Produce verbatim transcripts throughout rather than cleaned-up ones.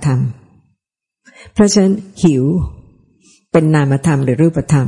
ธรรมเพราะฉะนั้นหิวเป็นนามธรรมหรือรูปธรรม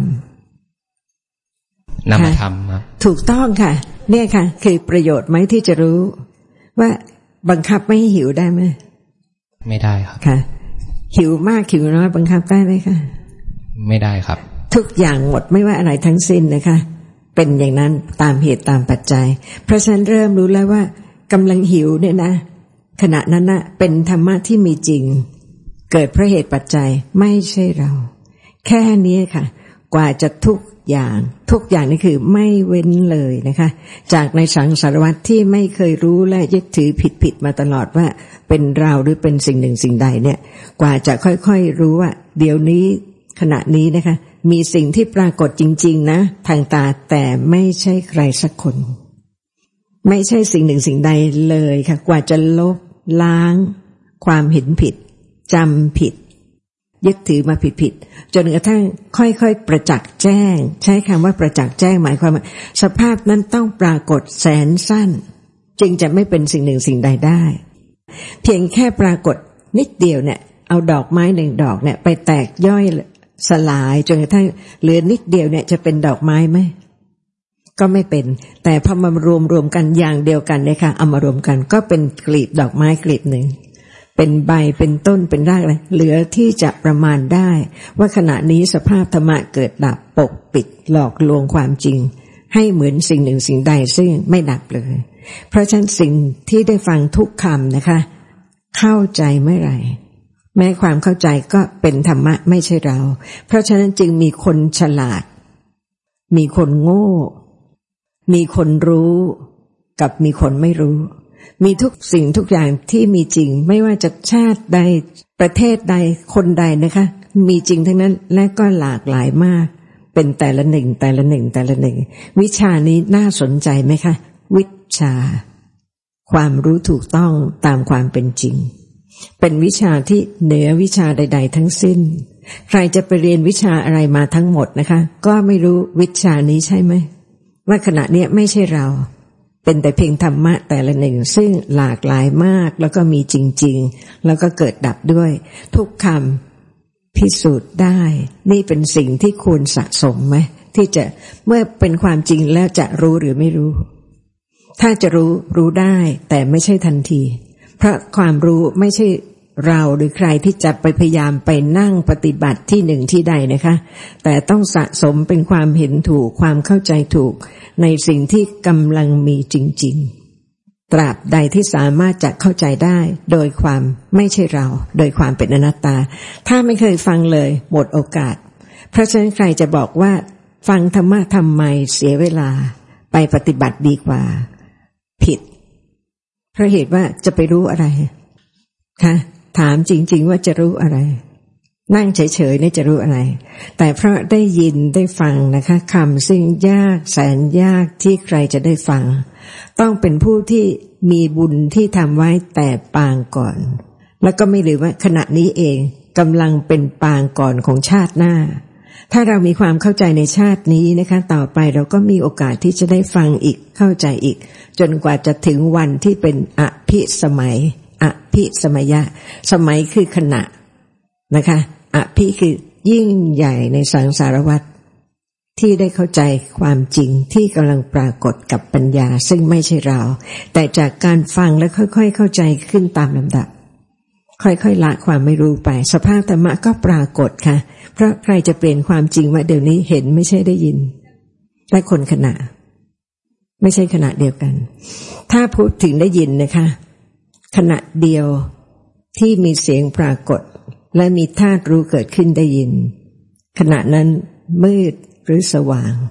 นามธรรมครับถูกต้องค่ะเนี่ยค่ะคือประโยชน์ไหมที่จะรู้ว่าบังคับไม่ให้หิวได้ไหมไม่ได้ครับค่ะหิวมากหิวน้อยบังคับได้ไหมคะไม่ได้ครับทุกอย่างหมดไม่ว่าอะไรทั้งสิ้นนะคะเป็นอย่างนั้นตามเหตุตามปัจจัยเพราะฉะนั้นเริ่มรู้แล้วว่ากำลังหิวเนี่ยนะขณะนั้นนะเป็นธรรมะที่มีจริงเกิดเพราะเหตุปัจจัยไม่ใช่เราแค่นี้ค่ะกว่าจะทุกอย่างทุกอย่างนี่คือไม่เว้นเลยนะคะจากในสังสารวัฏที่ไม่เคยรู้และยึดถือผิดๆมาตลอดว่าเป็นเราหรือเป็นสิ่งหนึ่งสิ่งใดเนี่ยกว่าจะค่อยๆรู้ว่าเดี๋ยวนี้ขณะนี้นะคะมีสิ่งที่ปรากฏจริงๆนะทางตาแต่ไม่ใช่ใครสักคนไม่ใช่สิ่งหนึ่งสิ่งใดเลยค่ะกว่าจะลบล้างความเห็นผิดจำผิดยึดถือมาผิดๆจนกระทั่งค่อยๆประจักษ์แจ้งใช้คำว่าประจักษ์แจ้งหมายความว่าสภาพนั้นต้องปรากฏแสนสั้นจึงจะไม่เป็นสิ่งหนึ่งสิ่งใดได้เพียงแค่ปรากฏนิดเดียวเนี่ยเอาดอกไม้หนึ่งดอกเนี่ยไปแตกย่อยสลายจนกระทั่งเหลือนิดเดียวเนี่ยจะเป็นดอกไม้ไหมก็ไม่เป็นแต่พอมารวมรวมกันอย่างเดียวกันเลยค่ะเอามารวมกันก็เป็นกลีบดอกไม้กลีบหนึ่งเป็นใบเป็นต้นเป็นรากอะไรเหลือที่จะประมาณได้ว่าขณะนี้สภาพธรรมะเกิดดับปกปิดหลอกลวงความจริงให้เหมือนสิ่งหนึ่งสิ่งใดซึ่งไม่ดับเลยเพราะฉะนั้นสิ่งที่ได้ฟังทุกคำนะคะเข้าใจเมื่อไหร่แม้ความเข้าใจก็เป็นธรรมะไม่ใช่เราเพราะฉะนั้นจึงมีคนฉลาดมีคนโง่มีคนรู้กับมีคนไม่รู้มีทุกสิ่งทุกอย่างที่มีจริงไม่ว่าจะชาติใดประเทศใดคนใดนะคะมีจริงทั้งนั้นและก็หลากหลายมากเป็นแต่ละหนึ่งแต่ละหนึ่งแต่ละหนึ่งวิชานี้น่าสนใจไหมคะวิชาความรู้ถูกต้องตามความเป็นจริงเป็นวิชาที่เหนือวิชาใดๆทั้งสิ้นใครจะไปเรียนวิชาอะไรมาทั้งหมดนะคะก็ไม่รู้วิชานี้ใช่ไหมว่าขณะนี้ไม่ใช่เราเป็นแต่เพียงธรรมะแต่ละหนึ่งซึ่งหลากหลายมากแล้วก็มีจริงๆแล้วก็เกิดดับด้วยทุกคำพิสูจน์ได้นี่เป็นสิ่งที่ควรสะสมไหมที่จะเมื่อเป็นความจริงแล้วจะรู้หรือไม่รู้ถ้าจะรู้รู้ได้แต่ไม่ใช่ทันทีเพราะความรู้ไม่ใช่เราหรือใครที่จะไปพยายามไปนั่งปฏิบัติที่หนึ่งที่ใดนะคะแต่ต้องสะสมเป็นความเห็นถูกความเข้าใจถูกในสิ่งที่กำลังมีจริงๆตราบใดที่สามารถจะเข้าใจได้โดยความไม่ใช่เราโดยความเป็นอนัตตาถ้าไม่เคยฟังเลยหมดโอกาสเพราะฉะนั้นใครจะบอกว่าฟังธรรมะทำไมเสียเวลาไปปฏิบัติดีกว่าผิดเพราะเหตุว่าจะไปรู้อะไรคะถามจริงๆว่าจะรู้อะไรนั่งเฉยๆนี่จะรู้อะไรแต่เพราะได้ยินได้ฟังนะคะคำซึ่งยากแสนยากที่ใครจะได้ฟังต้องเป็นผู้ที่มีบุญที่ทำไว้แต่ปางก่อนแล้วก็ไม่ลืมว่าขณะนี้เองกำลังเป็นปางก่อนของชาติหน้าถ้าเรามีความเข้าใจในชาตินี้นะคะต่อไปเราก็มีโอกาสที่จะได้ฟังอีกเข้าใจอีกจนกว่าจะถึงวันที่เป็นอภิสมัยอภิสมัยะสมัยคือขณะนะคะอภิคือยิ่งใหญ่ในสังสารวัฏที่ได้เข้าใจความจริงที่กำลังปรากฏกับปัญญาซึ่งไม่ใช่เราแต่จากการฟังและค่อยๆเข้าใจขึ้นตามลำดับค่อยๆละความไม่รู้ไปสภาพธรรมะก็ปรากฏค่ะเพราะใครจะเปลี่ยนความจริงว่าเดี๋ยวนี้เห็นไม่ใช่ได้ยินและคนขณะไม่ใช่ขณะเดียวกันถ้าพูดถึงได้ยินนะคะขณะเดียวที่มีเสียงปรากฏและมีธาตุรู้เกิดขึ้นได้ยินขณะนั้นมืดหรือสว่าง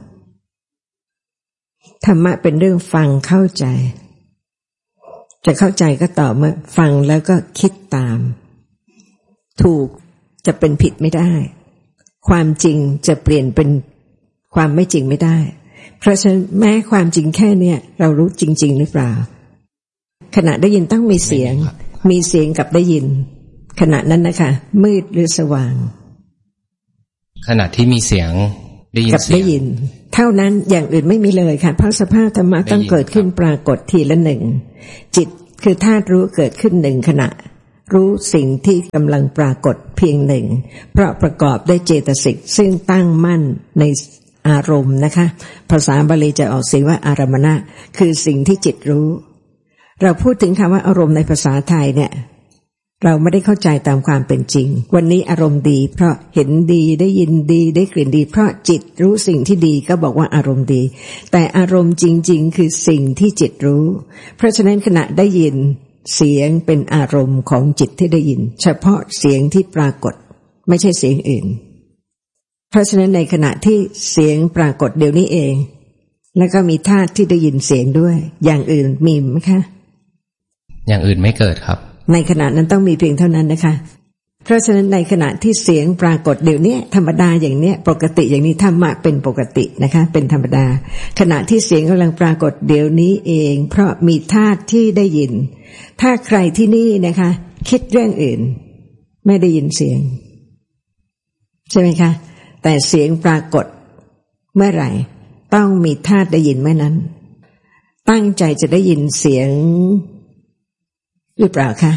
ธรรมะเป็นเรื่องฟังเข้าใจจะเข้าใจก็ต่อเมื่อฟังแล้วก็คิดตามถูกจะเป็นผิดไม่ได้ความจริงจะเปลี่ยนเป็นความไม่จริงไม่ได้เพราะฉะนั้นแม้ความจริงแค่เนี้ยเรารู้จริงๆหรือเปล่าขณะได้ยินต้องมีเสียงมีเสียงกับได้ยินขณะนั้นนะคะมืดหรือสว่างขณะที่มีเสียงได้ยินกับได้ยินเท่านั้นอย่างอื่นไม่มีเลยค่ะเพราะสภาพธรรมะต้องเกิดขึ้นปรากฏทีละหนึ่งจิตคือธาตุรู้เกิดขึ้นหนึ่งขณะรู้สิ่งที่กำลังปรากฏเพียงหนึ่งเพราะประกอบด้วยเจตสิกซึ่งตั้งมั่นในอารมณ์นะคะภาษาบาลีจะออกเสียงว่าอารมณะคือสิ่งที่จิตรู้เราพูดถึงคำว่าอารมณ์ในภาษาไทยเนี่ยเราไม่ได้เข้าใจตามความเป็นจริงวันนี้อารมณ์ดีเพราะเห็นดีได้ยินดีได้กลิ่นดีเพราะจิตรู้สิ่งที่ดีก็บอกว่าอารมณ์ดีแต่อารมณ์จริงๆคือสิ่งที่จิตรู้เพราะฉะนั้นขณะได้ยินเสียงเป็นอารมณ์ของจิตที่ได้ยินเฉพาะเสียงที่ปรากฏไม่ใช่เสียงอื่นเพราะฉะนั้นในขณะที่เสียงปรากฏเดี๋ยวนี้เองแล้วก็มีธาตุที่ได้ยินเสียงด้วยอย่างอื่นมีไหมคะอย่างอื่นไม่เกิดครับในขณะนั้นต้องมีเพียงเท่านั้นนะคะเพราะฉะนั้นในขณะที่เสียงปรากฏเดี๋ยวนี้ธรรมดาอย่างเนี้ยปกติอย่างนี้ธรรมะเป็นปกตินะคะเป็นธรรมดาขณะที่เสียงกำลังปรากฏเดี๋ยวนี้เองเพราะมีธาตุที่ได้ยินถ้าใครที่นี่นะคะคิดเรื่องอื่นไม่ได้ยินเสียงใช่ไหมคะแต่เสียงปรากฏเมื่อไหร่ต้องมีธาตุได้ยินเมื่อนั้นตั้งใจจะได้ยินเสียงหรือเปล่าคะ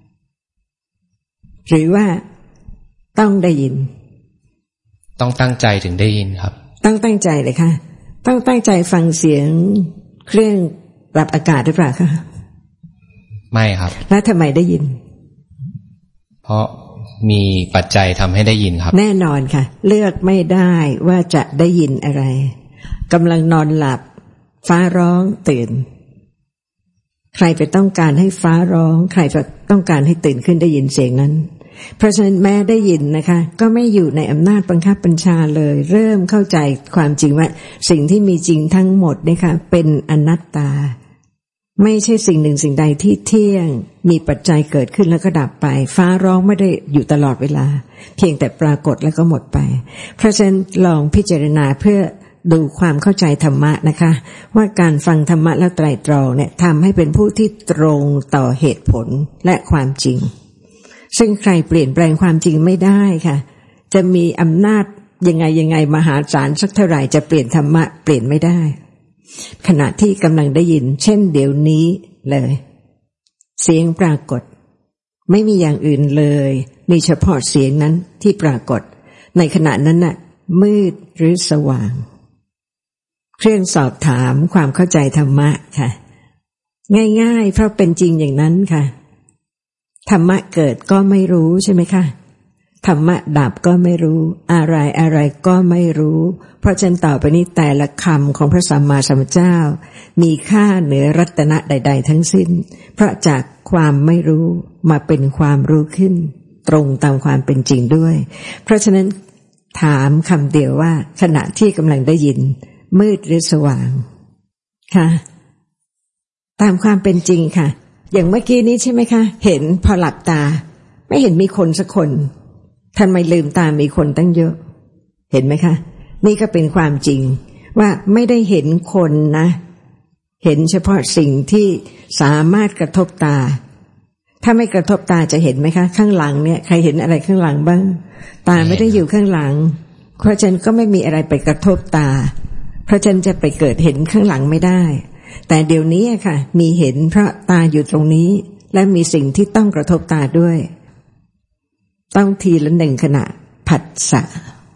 หรือว่าต้องได้ยินต้องตั้งใจถึงได้ยินครับต้องตั้งใจเลยค่ะต้องตั้งใจฟังเสียงเครื่องปรับอากาศหรือเปล่าคะไม่ครับแล้วทำไมได้ยินเพราะมีปัจจัยทำให้ได้ยินครับแน่นอนค่ะเลือกไม่ได้ว่าจะได้ยินอะไรกำลังนอนหลับฟ้าร้องตื่นใครไปต้องการให้ฟ้าร้องใครจะต้องการให้ตื่นขึ้นได้ยินเสียงนั้นเพราะฉะนั้นแม้ได้ยินนะคะก็ไม่อยู่ในอำนาจบังคับบัญชาเลยเริ่มเข้าใจความจริงว่าสิ่งที่มีจริงทั้งหมดนะคะเป็นอนัตตาไม่ใช่สิ่งหนึ่งสิ่งใดที่เที่ยงมีปัจจัยเกิดขึ้นแล้วก็ดับไปฟ้าร้องไม่ได้อยู่ตลอดเวลาเพียงแต่ปรากฏแล้วก็หมดไปเพราะฉะนั้นลองพิจารณาเพื่อดูความเข้าใจธรรมะนะคะว่าการฟังธรรมะแล้วไตร่ตรองเนี่ยทำให้เป็นผู้ที่ตรงต่อเหตุผลและความจริงซึ่งใครเปลี่ยนแปลงความจริงไม่ได้ค่ะจะมีอำนาจยังไงยังไงมหาศาลสักเท่าไหร่จะเปลี่ยนธรรมะเปลี่ยนไม่ได้ขณะที่กำลังได้ยินเช่นเดี๋ยวนี้เลยเสียงปรากฏไม่มีอย่างอื่นเลยมีเฉพาะเสียงนั้นที่ปรากฏในขณะนั้นน่ะมืดหรือสว่างเครื่องสอบถามความเข้าใจธรรมะค่ะง่ายๆเพราะเป็นจริงอย่างนั้นค่ะธรรมะเกิดก็ไม่รู้ใช่ไหมคะธรรมะดับก็ไม่รู้อะไรอะไรก็ไม่รู้เพราะฉะนั้นต่อไปนี้แต่ละคำของพระสัมมาสัมพุทธเจ้ามีค่าเหนือรัตนะใดๆทั้งสิ้นเพราะจากความไม่รู้มาเป็นความรู้ขึ้นตรงตามความเป็นจริงด้วยเพราะฉะนั้นถามคำเดียวว่าขณะที่กำลังได้ยินมืดหรือสว่างค่ะตามความเป็นจริงค่ะอย่างเมื่อกี้นี้ใช่ไหมคะเห็นพอหลับตาไม่เห็นมีคนสักคนท่านไม่ลืมตามีคนตั้งเยอะเห็นไหมคะนี่ก็เป็นความจริงว่าไม่ได้เห็นคนนะเห็นเฉพาะสิ่งที่สามารถกระทบตาถ้าไม่กระทบตาจะเห็นไหมคะข้างหลังเนี่ยใครเห็นอะไรข้างหลังบ้างตาไม่ได้อยู่ข้างหลังเพราะฉะนั้นก็ไม่มีอะไรไปกระทบตาเพราะฉะนั้นจะไปเกิดเห็นข้างหลังไม่ได้แต่เดี๋ยวนี้ค่ะมีเห็นเพราะตาอยู่ตรงนี้และมีสิ่งที่ต้องกระทบตาด้วยต้องทีละหนึ่งขณะผัสสะ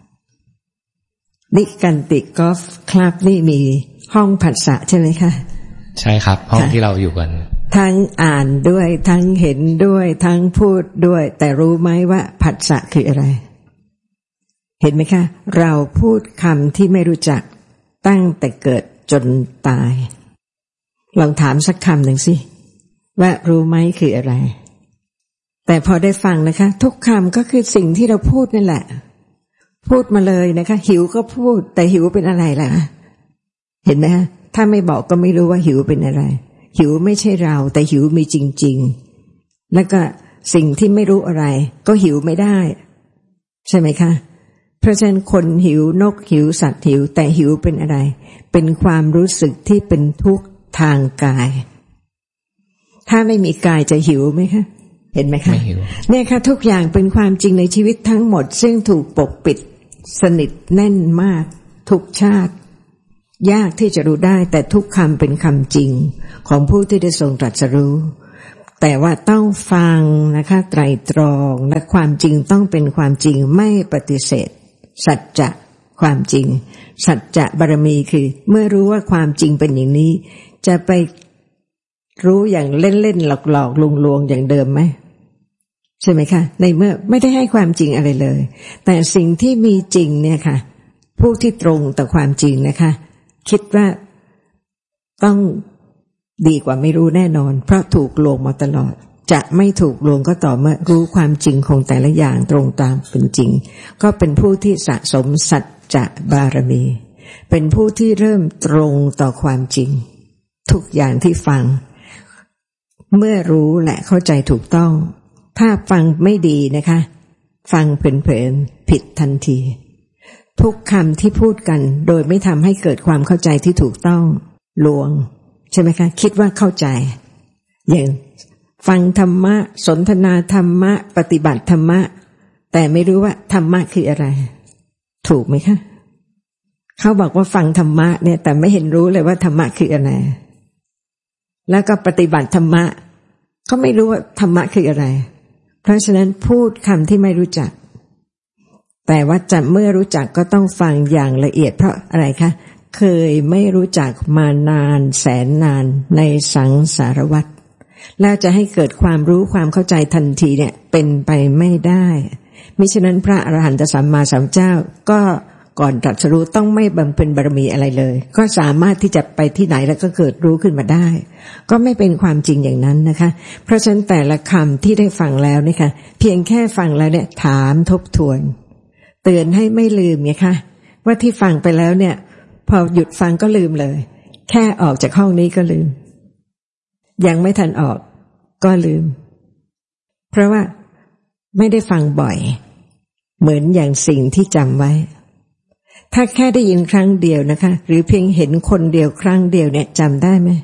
นิกันติกอล์ฟคลับนี่มีห้องผัสสะใช่ไหมคะใช่ครับห้องที่เราอยู่กันทั้งอ่านด้วยทั้งเห็นด้วยทั้งพูดด้วยแต่รู้ไหมว่าผัสสะคืออะไรเห็นไหมคะเราพูดคำที่ไม่รู้จักตั้งแต่เกิดจนตายลองถามสักคำหนึ่งสิว่ารู้ไหมคืออะไรแต่พอได้ฟังนะคะทุกคำก็คือสิ่งที่เราพูดนั่นแหละพูดมาเลยนะคะหิวก็พูดแต่หิวเป็นอะไรล่ะเห็นไหมคะถ้าไม่บอกก็ไม่รู้ว่าหิวเป็นอะไรหิวไม่ใช่เราแต่หิวมีจริงๆแล้วก็สิ่งที่ไม่รู้อะไรก็หิวไม่ได้ใช่ไหมคะเพราะฉะนั้นคนหิวนกหิวสัตว์หิวแต่หิวเป็นอะไรเป็นความรู้สึกที่เป็นทุกข์ทางกายถ้าไม่มีกายจะหิวไหมคะเห็นไหมคะเนี่ยค่ะทุกอย่างเป็นความจริงในชีวิตทั้งหมดซึ่งถูกปกปิดสนิทแน่นมากทุกชาติยากที่จะรู้ได้แต่ทุกคำเป็นคำจริงของผู้ที่ได้ทรงตรัสรู้แต่ว่าต้องฟังนะคะไตรตรองและความจริงต้องเป็นความจริงไม่ปฏิเสธสัจจะความจริงสัจจะบารมีคือเมื่อรู้ว่าความจริงเป็นอย่างนี้จะไปรู้อย่างเล่นๆหลอกๆลวงๆอย่างเดิมไหมใช่ไหมคะในเมื่อไม่ได้ให้ความจริงอะไรเลยแต่สิ่งที่มีจริงเนี่ยค่ะผู้ที่ตรงต่อความจริงนะคะคิดว่าต้องดีกว่าไม่รู้แน่นอนเพราะถูกลวงมาตลอดจะไม่ถูกลวงก็ต่อเมื่อรู้ความจริงของแต่ละอย่างตรงตามเป็นจริงก็เป็นผู้ที่สะสมสัจจะบารมีเป็นผู้ที่เริ่มตรงต่อความจริงทุกอย่างที่ฟังเมื่อรู้และเข้าใจถูกต้องถ้าฟังไม่ดีนะคะฟังเผลอๆผิดทันทีทุกคำที่พูดกันโดยไม่ทำให้เกิดความเข้าใจที่ถูกต้องลวงใช่ไหมคะคิดว่าเข้าใจอย่างฟังธรรมะสนทนาธรรมะปฏิบัติธรรมะแต่ไม่รู้ว่าธรรมะคืออะไรถูกไหมคะเขาบอกว่าฟังธรรมะเนี่ยแต่ไม่เห็นรู้เลยว่าธรรมะคืออะไรแล้วก็ปฏิบัติธรรมะก็ไม่รู้ว่าธรรมะคืออะไรเพราะฉะนั้นพูดคำที่ไม่รู้จักแต่ว่าจะเมื่อรู้จักก็ต้องฟังอย่างละเอียดเพราะอะไรคะเคยไม่รู้จักมานานแสนนานในสังสารวัฏแล้วจะให้เกิดความรู้ความเข้าใจทันทีเนี่ยเป็นไปไม่ได้มิฉะนั้นพระอรหันตสัมมาสัมพุทธเจ้าก็ก่อนตรัสรู้ต้องไม่บำเพ็ญบารมีอะไรเลยก็สามารถที่จะไปที่ไหนแล้วก็เกิดรู้ขึ้นมาได้ก็ไม่เป็นความจริงอย่างนั้นนะคะเพราะฉะนั้นแต่ละคำที่ได้ฟังแล้วเนี่ยค่ะเพียงแค่ฟังแล้วเนี่ยถามทบทวนเตือนให้ไม่ลืมไงคะว่าที่ฟังไปแล้วเนี่ยพอหยุดฟังก็ลืมเลยแค่ออกจากห้องนี้ก็ลืมยังไม่ทันออกก็ลืมเพราะว่าไม่ได้ฟังบ่อยเหมือนอย่างสิ่งที่จำไว้ถ้าแค่ได้ยินครั้งเดียวนะคะหรือเพียงเห็นคนเดียวครั้งเดียวเนี่ยจำได้ไหม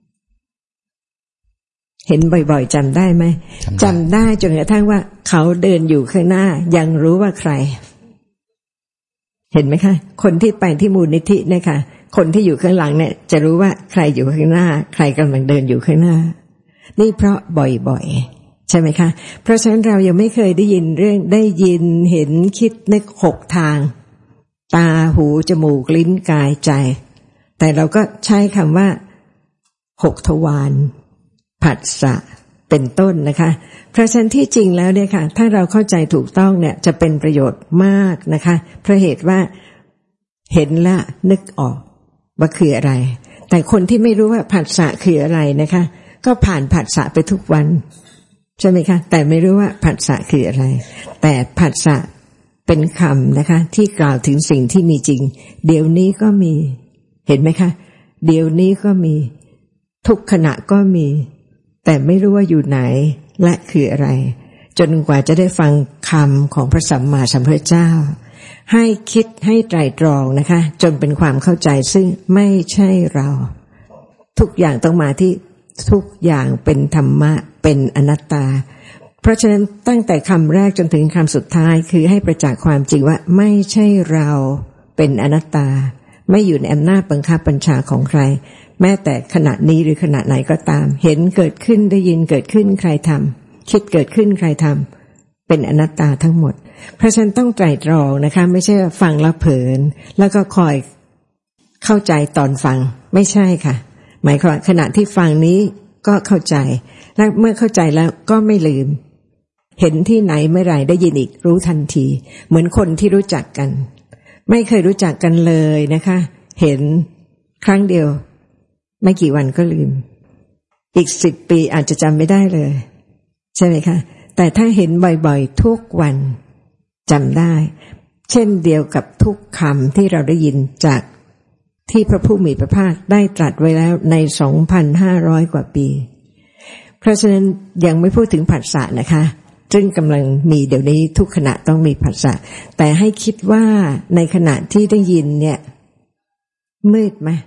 เห็นบ่อยๆจำได้ไหมจำได้จนกระทั่งว่าเขาเดินอยู่ข้างหน้ายังรู้ว่าใครเห็นไหมคะคนที่ไปที่มูลนิธิเนี่ยค่ะคนที่อยู่ข้างหลังเนี่ยจะรู้ว่าใครอยู่ข้างหน้าใครกำลังเดินอยู่ข้างหน้านี่เพราะบ่อยๆใช่ไหมคะเพราะฉะนั้นเรายังไม่เคยได้ยินเรื่องได้ยินเห็นคิดนึกหกทางตาหูจมูกลิ้นกายใจแต่เราก็ใช้คำว่าหกทวารผัสสะเป็นต้นนะคะเพราะฉะนั้นที่จริงแล้วเนี่ยค่ะถ้าเราเข้าใจถูกต้องเนี่ยจะเป็นประโยชน์มากนะคะเพราะเหตุว่าเห็นละนึกออกว่าคืออะไรแต่คนที่ไม่รู้ว่าผัสสะคืออะไรนะคะก็ผ่านผัสสะไปทุกวันใช่ไหมคะแต่ไม่รู้ว่าผัสสะคืออะไรแต่ผัสสะเป็นคำนะคะที่กล่าวถึงสิ่งที่มีจริงเดี๋ยวนี้ก็มีเห็นไหมคะเดี๋ยวนี้ก็มีทุกขณะก็มีแต่ไม่รู้ว่าอยู่ไหนและคืออะไรจนกว่าจะได้ฟังคำของพระสัมมาสัมพุทธเจ้าให้คิดให้ไตร่ตรองนะคะจนเป็นความเข้าใจซึ่งไม่ใช่เราทุกอย่างต้องมาที่ทุกอย่างเป็นธรรมะเป็นอนัตตาเพราะฉะนั้นตั้งแต่คำแรกจนถึงคำสุดท้ายคือให้ประจักษ์ความจริงว่าไม่ใช่เราเป็นอนัตตาไม่อยู่ในอำนาจบังคับบัญชาของใครแม้แต่ขณะนี้หรือขณะไหนก็ตามเห็นเกิดขึ้นได้ยินเกิดขึ้นใครทำคิดเกิดขึ้นใครทำเป็นอนัตตาทั้งหมดเพราะฉะนั้นต้องไตร่ตรองนะคะไม่ใช่ฟังแล้วเผลอแล้วก็คอยเข้าใจตอนฟังไม่ใช่ค่ะหมายความขณะที่ฟังนี้ก็เข้าใจและเมื่อเข้าใจแล้วก็ไม่ลืมเห็นที่ไหนเมื่อไหร่ได้ยินอีกรู้ทันทีเหมือนคนที่รู้จักกันไม่เคยรู้จักกันเลยนะคะเห็นครั้งเดียวไม่กี่วันก็ลืมอีกสิบปีอาจจะจำไม่ได้เลยใช่ไหมคะแต่ถ้าเห็นบ่อยๆทุกวันจำได้เช่นเดียวกับทุกคำที่เราได้ยินจากที่พระผู้มีพระภาคได้ตรัสไว้แล้วใน สองพันห้าร้อย กว่าปีเพราะฉะนั้นยังไม่พูดถึงผัสสะนะคะซึ่งกำลังมีเดี๋ยวนี้ทุกขณะต้องมีผัสสะแต่ให้คิดว่าในขณะที่ได้ยินเนี่ยมืดไหม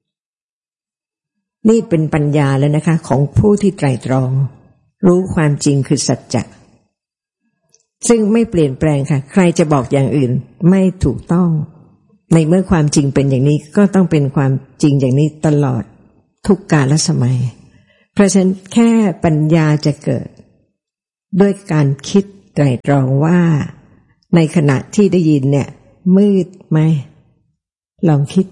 นี่เป็นปัญญาแล้วนะคะของผู้ที่ไตร่ตรองรู้ความจริงคือสัจจะซึ่งไม่เปลี่ยนแปลงค่ะใครจะบอกอย่างอื่นไม่ถูกต้องในเมื่อความจริงเป็นอย่างนี้ก็ต้องเป็นความจริงอย่างนี้ตลอดทุกกาลสมัยเพเพราะฉะนั้นแค่ปัญญาจะเกิดด้วยการคิดไตร่ตรองว่าในขณะที่ได้ยินเนี่ยมืดไหมลองคิด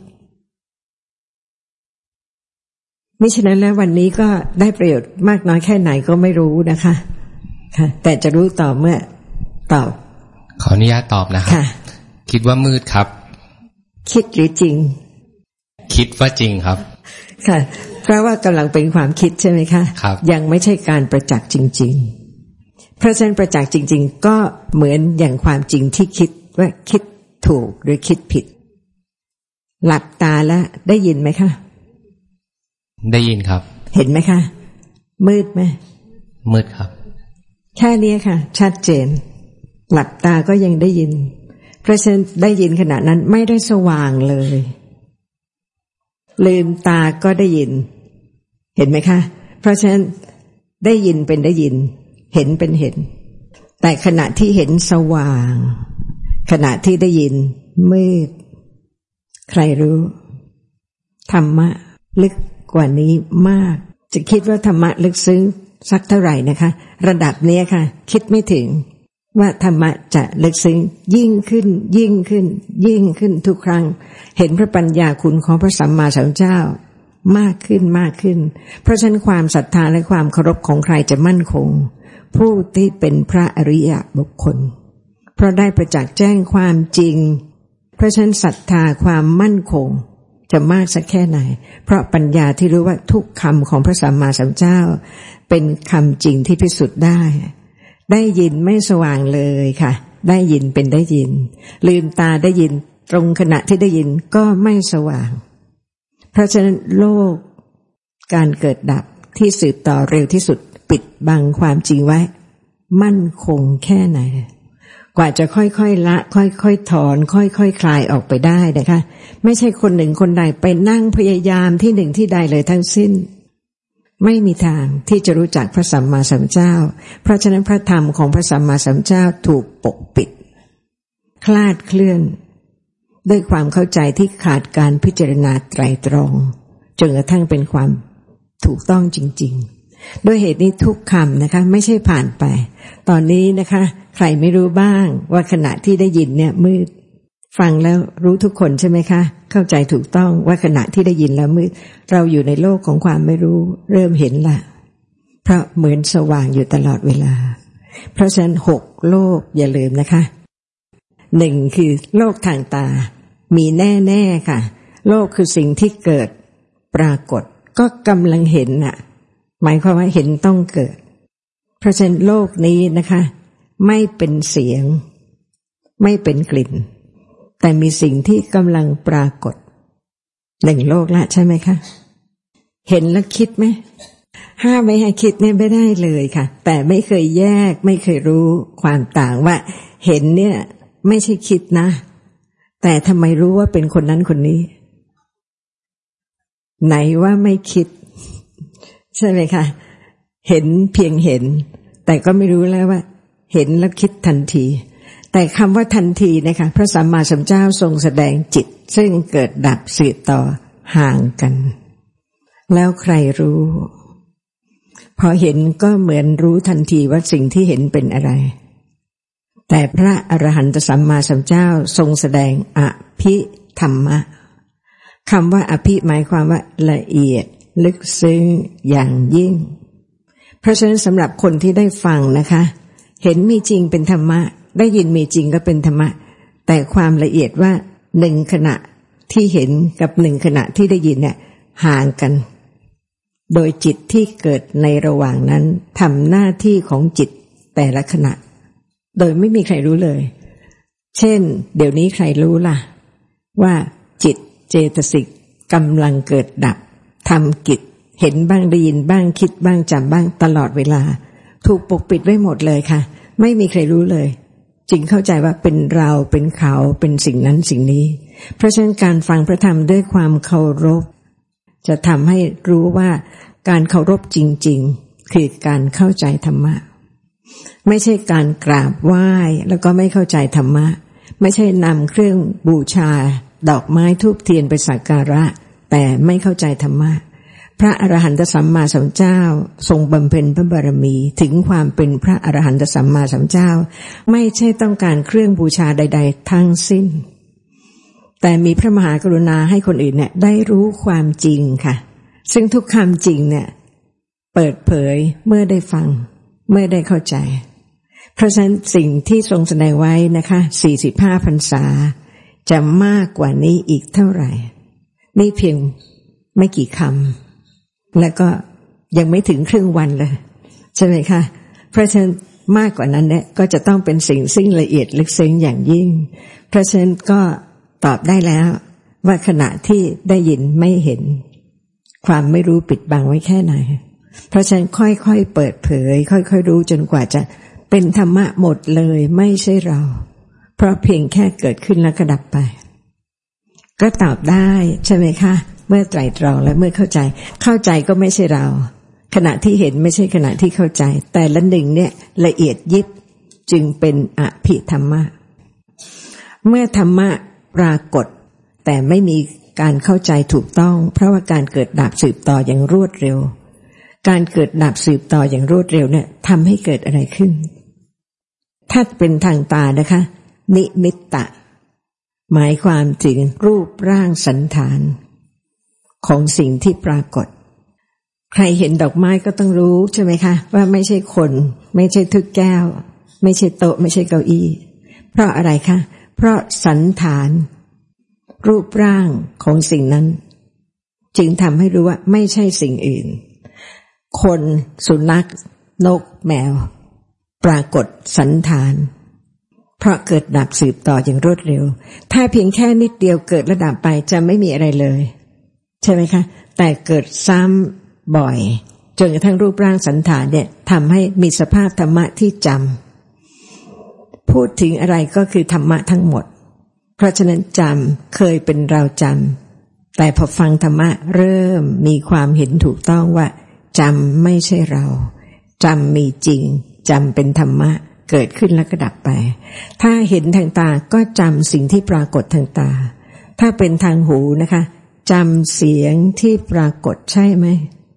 มิฉะนั้นแล้ววันนี้ก็ได้ประโยชน์มากน้อยแค่ไหนก็ไม่รู้นะคะค่ะแต่จะรู้ต่อเมื่อตอบขออนุญาตตอบนะครับคิดว่ามืดครับคิดหรือจริงคิดว่าจริงครับค่ะเพราะว่ากำลังเป็นความคิดใช่ไหมคะครับยังไม่ใช่การประจักษ์จริงๆเพราะฉะนั้นประจักษ์จริงๆก็เหมือนอย่างความจริงที่คิดว่าคิดถูกหรือคิดผิดหลับตาแล้วได้ยินไหมคะได้ยินครับเห็นไหมคะมืดไหมมืดครับแค่นี้ค่ะชัดเจนหลับตาก็ยังได้ยินเพราะฉะนั้นได้ยินขณะนั้นไม่ได้สว่างเลยลืมตาก็ได้ยินเห็นไหมคะเพราะฉะนั้นได้ยินเป็นได้ยินเห็นเป็นเห็นแต่ขณะที่เห็นสว่างขณะที่ได้ยินมืดใครรู้ธรรมะลึกกว่านี้มากจะคิดว่าธรรมะลึกซึ้งสักเท่าไหร่นะคะระดับนี้ค่ะคิดไม่ถึงว่าธรรมะจะลึกซึ้งยิ่งขึ้นยิ่งขึ้นยิ่งขึ้นทุกครั้งเห็นพระปัญญาคุณของพระสัมมาสัมพุทธเจ้ามากขึ้นมากขึ้นเพราะฉะนั้นความศรัทธาและความเคารพของใครจะมั่นคงผู้ที่เป็นพระอริยบุคคลเพราะได้ประจักษ์แจ้งความจริงเพราะฉะนั้นศรัทธาความมั่นคงจะมากสักแค่ไหนเพราะปัญญาที่รู้ว่าทุกคำของพระสัมมาสัมพุทธเจ้าเป็นคำจริงที่พิสูจน์ได้ได้ยินไม่สว่างเลยค่ะได้ยินเป็นได้ยินลืมตาได้ยินตรงขณะที่ได้ยินก็ไม่สว่างเพราะฉะนั้นโลกการเกิดดับที่สืบต่อเร็วที่สุดปิดบังความจริงไว้มั่นคงแค่ไหนกว่าจะค่อยๆละค่อยๆถอนค่อยๆ ค, คลายออกไปได้นะคะไม่ใช่คนหนึ่งคนใดไปนั่งพยายามที่หนึ่งที่ใดเลยทั้งสิ้นไม่มีทางที่จะรู้จักพระสัมมาสัมพุทธเจ้าเพราะฉะนั้นพระธรรมของพระสัมมาสัมพุทธเจ้าถูกปกปิดคลาดเคลื่อนด้วยความเข้าใจที่ขาดการพิจารณาไตรตรองจนกระทั่งเป็นความถูกต้องจริงๆด้วยเหตุนี้ทุกคำนะคะไม่ใช่ผ่านไปตอนนี้นะคะใครไม่รู้บ้างว่าขณะที่ได้ยินเนี่ยมืดฟังแล้วรู้ทุกคนใช่ไหมคะเข้าใจถูกต้องว่าขณะที่ได้ยินแล้วมืดเราอยู่ในโลกของความไม่รู้เริ่มเห็นละเพราะเหมือนสว่างอยู่ตลอดเวลาเพราะฉะนั้นหกโลกอย่าลืมนะคะหนึ่งคือโลกทางตามีแน่ๆค่ะโลกคือสิ่งที่เกิดปรากฏก็กำลังเห็นน่ะหมายความว่าเห็นต้องเกิดเพราะฉะนั้นโลกนี้นะคะไม่เป็นเสียงไม่เป็นกลิ่นแต่มีสิ่งที่กำลังปรากฏหนึ่งโลกละใช่ไหมคะเห็นแล้วคิดไหมห้ามไม่ให้คิดเนี่ยไม่ได้เลยค่ะแต่ไม่เคยแยกไม่เคยรู้ความต่างว่าเห็นเนี่ยไม่ใช่คิดนะแต่ทำไมรู้ว่าเป็นคนนั้นคนนี้ไหนว่าไม่คิดใช่ไหมคะเห็นเพียงเห็นแต่ก็ไม่รู้แล้วว่าเห็นแล้วคิดทันทีแต่คำว่าทันทีนะคะพระสัมมาสัมพุทธเจ้าทรงแสดงจิตซึ่งเกิดดับสืบต่อห่างกันแล้วใครรู้พอเห็นก็เหมือนรู้ทันทีว่าสิ่งที่เห็นเป็นอะไรแต่พระอรหันตสัมมาสัมพุทธเจ้าทรงแสดงอภิธรรมะคำว่าอภิหมายความว่าละเอียดลึกซึ้งอย่างยิ่งเพราะฉะนั้นสำหรับคนที่ได้ฟังนะคะเห็นมีจริงเป็นธรรมะได้ยินมีจริงก็เป็นธรรมะแต่ความละเอียดว่าหนึ่งขณะที่เห็นกับหนึ่งขณะที่ได้ยินเนี่ยห่างกันโดยจิตที่เกิดในระหว่างนั้นทำหน้าที่ของจิตแต่ละขณะโดยไม่มีใครรู้เลยเช่นเดี๋ยวนี้ใครรู้ล่ะว่าจิตเจตสิกกำลังเกิดดับทำกิจเห็นบ้างได้ยินบ้างคิดบ้างจำบ้างตลอดเวลาถูกปกปิดไว้หมดเลยค่ะไม่มีใครรู้เลยจึงเข้าใจว่าเป็นเราเป็นเขาเป็นสิ่งนั้นสิ่งนี้เพราะฉะนั้นการฟังพระธรรมด้วยความเคารพจะทำให้รู้ว่าการเคารพจริงๆคือการเข้าใจธรรมะไม่ใช่การกราบไหว้แล้วก็ไม่เข้าใจธรรมะไม่ใช่นำเครื่องบูชาดอกไม้ธูปเทียนไปสักการะแต่ไม่เข้าใจธรรมะพระอรหันตสัมมาสัมพุทธเจ้าทรงบำเพ็ญพระบารมีถึงความเป็นพระอรหันตสัมมาสัมพุทธเจ้าไม่ใช่ต้องการเครื่องบูชาใดๆทั้งสิ้นแต่มีพระมหากรุณาให้คนอื่นเนี่ยได้รู้ความจริงค่ะซึ่งทุกคำจริงเนี่ยเปิดเผยเมื่อได้ฟังเมื่อได้เข้าใจเพราะฉะนั้นสิ่งที่ทรงแสดงไว้นะคะสี่สิบห้าพรรษาจะมากกว่านี้อีกเท่าไหร่นี่เพียงไม่กี่คำแล้วก็ยังไม่ถึงครึ่งวันเลยใช่ไหมคะเพราะฉะนั้นมากกว่านั้นเนี่ยก็จะต้องเป็นสิ่งซึ่งละเอียดลึกซึ้งอย่างยิ่งเพราะฉะนั้นก็ตอบได้แล้วว่าขณะที่ได้ยินไม่เห็นความไม่รู้ปิดบังไว้แค่ไหนเพราะฉะนั้นค่อยๆเปิดเผยค่อยๆรู้จนกว่าจะเป็นธรรมะหมดเลยไม่ใช่เราเพราะเพียงแค่เกิดขึ้นแล้วก็ดับไปก็ตอบได้ใช่ไหมคะเมื่อไตร่ตรองและเมื่อเข้าใจเข้าใจก็ไม่ใช่เราขณะที่เห็นไม่ใช่ขณะที่เข้าใจแต่ละหนึ่งเนี่ยละเอียดยิบจึงเป็นอภิธรรมะเมื่อธรรมะปรากฏแต่ไม่มีการเข้าใจถูกต้องเพราะว่าการเกิดดับสืบต่ออย่างรวดเร็วการเกิดดับสืบต่ออย่างรวดเร็วเนี่ยทำให้เกิดอะไรขึ้นถ้าเป็นทางตานะคะนิมิตตะหมายความถึงรูปร่างสันฐานของสิ่งที่ปรากฏใครเห็นดอกไม้ก็ต้องรู้ใช่ไหมคะว่าไม่ใช่คนไม่ใช่ทึกแก้วไม่ใช่โต๊ะไม่ใช่เก้าอี้เพราะอะไรคะเพราะสันฐานรูปร่างของสิ่งนั้นจึงทำให้รู้ว่าไม่ใช่สิ่งอื่นคนสุนัขนกแมวปรากฏสันฐานเพราะเกิดดับสืบต่ออย่างรวดเร็วถ้าเพียงแค่นิดเดียวเกิดระดับไปจะไม่มีอะไรเลยใช่ไหมคะแต่เกิดซ้ำบ่อยจนกระทั่งรูปร่างสันฐานเนี่ยทำให้มีสภาพธรรมะที่จำพูดถึงอะไรก็คือธรรมะทั้งหมดเพราะฉะนั้นจำเคยเป็นเราจำแต่พอฟังธรรมะเริ่มมีความเห็นถูกต้องว่าจำไม่ใช่เราจำมีจริงจำเป็นธรรมะเกิดขึ้นแล้วก็ดับไปถ้าเห็นทางตาก็จำสิ่งที่ปรากฏทางตาถ้าเป็นทางหูนะคะจำเสียงที่ปรากฏใช่ไหม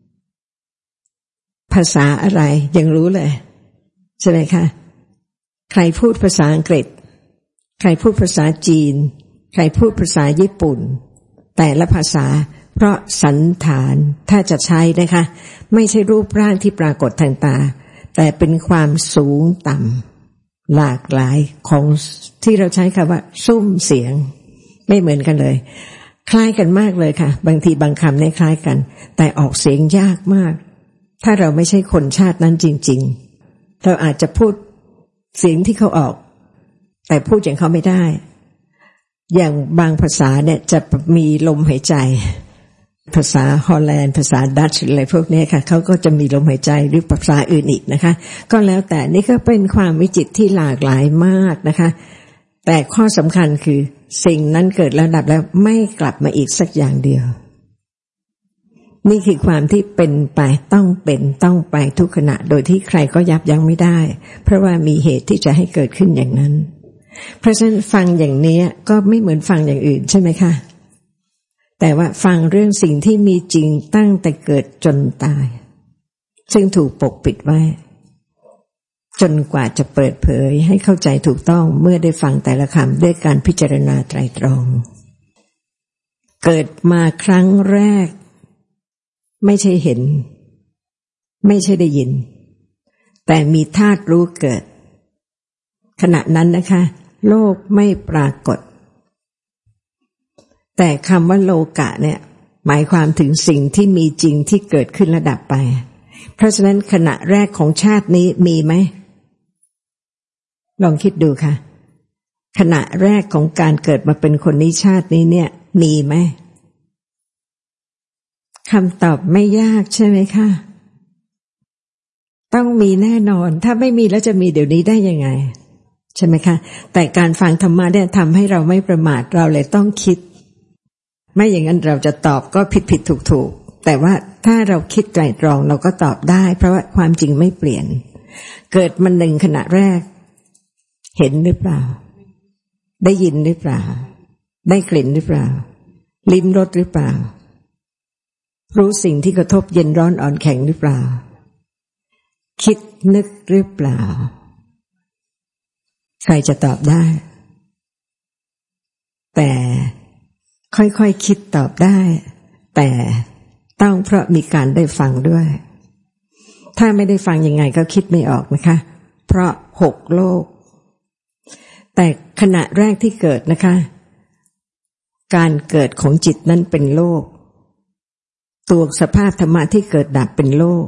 ภาษาอะไรยังรู้เลยใช่ไหมคะใครพูดภาษาอังกฤษใครพูดภาษาจีนใครพูดภาษาญี่ปุ่นแต่ละภาษาเพราะสันฐานถ้าจะใช้นะคะไม่ใช่รูปร่างที่ปรากฏทางตาแต่เป็นความสูงต่ำหลากหลายของที่เราใช้คำว่าซุ้มเสียงไม่เหมือนกันเลยคล้ายกันมากเลยค่ะบางทีบางคำเนี่ยคล้ายกันแต่ออกเสียงยากมากถ้าเราไม่ใช่คนชาตินั้นจริงๆเราอาจจะพูดเสียงที่เขาออกแต่พูดอย่างเขาไม่ได้อย่างบางภาษาเนี่ยจะมีลมหายใจภาษาฮอลแลนด์ภาษาดัตช์อะไรพวกนี้ค่ะเขาก็จะมีลมหายใจหรือภาษาอื่นอีกนะคะก็แล้วแต่นี่ก็เป็นความวิจิตรที่หลากหลายมากนะคะแต่ข้อสำคัญคือสิ่งนั้นเกิดแล้วดับแล้วไม่กลับมาอีกสักอย่างเดียวนี่คือความที่เป็นไปต้องเป็นต้องไปทุกขณะโดยที่ใครก็ยับยั้งไม่ได้เพราะว่ามีเหตุที่จะให้เกิดขึ้นอย่างนั้นเพราะฉะนั้นฟังอย่างนี้ก็ไม่เหมือนฟังอย่างอื่นใช่ไหมคะแต่ว่าฟังเรื่องสิ่งที่มีจริงตั้งแต่เกิดจนตายซึ่งถูกปกปิดไว้จนกว่าจะเปิดเผยให้เข้าใจถูกต้องเมื่อได้ฟังแต่ละคำด้วยการพิจารณาไตรตรองเกิดมาครั้งแรกไม่ใช่เห็นไม่ใช่ได้ยินแต่มีธาตุรู้เกิดขณะนั้นนะคะโลกไม่ปรากฏแต่คำว่าโลกะเนี่ยหมายความถึงสิ่งที่มีจริงที่เกิดขึ้นและดับไปเพราะฉะนั้นขณะแรกของชาตินี้มีไหมลองคิดดูค่ะขณะแรกของการเกิดมาเป็นคนนี้ชาตินี้เนี่ยมีไหมคำตอบไม่ยากใช่ไหมคะต้องมีแน่นอนถ้าไม่มีแล้วจะมีเดี๋ยวนี้ได้ยังไงใช่ไหมคะแต่การฟังธรรมะเนี่ยทำให้เราไม่ประมาทเราเลยต้องคิดไม่อย่างนั้นเราจะตอบก็ผิดผิดถูกถูกแต่ว่าถ้าเราคิดไตร่ตรองเราก็ตอบได้เพราะว่าความจริงไม่เปลี่ยนเกิดมันหนึ่งขณะแรกเห็นหรือเปล่าได้ยินหรือเปล่าได้กลิ่นหรือเปล่าลิ้มรสหรือเปล่ารู้สิ่งที่กระทบเย็นร้อนอ่อนแข็งหรือเปล่าคิดนึกหรือเปล่าใครจะตอบได้แต่ค่อยๆ ค, คิดตอบได้แต่ต้องเพราะมีการได้ฟังด้วยถ้าไม่ได้ฟังยังไงก็คิดไม่ออกนะคะเพราะหกโลกแต่ขณะแรกที่เกิดนะคะการเกิดของจิตนั้นเป็นโลกตัวสภาพธรรมะที่เกิดดับเป็นโลก